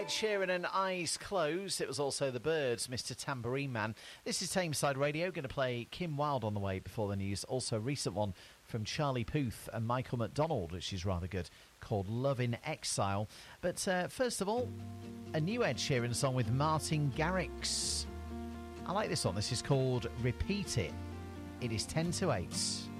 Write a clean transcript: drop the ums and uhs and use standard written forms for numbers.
Ed Sheeran and Eyes Closed. It was also The Byrds, Mr. Tambourine Man. This is Tameside Radio. Going to play Kim Wilde on the way before the news. Also a recent one from Charlie Puth and Michael McDonald, which is rather good, called Love in Exile. But first of all, a new Ed Sheeran song with Martin Garrix. I like this one. This is called Repeat It. It is 10 to 8.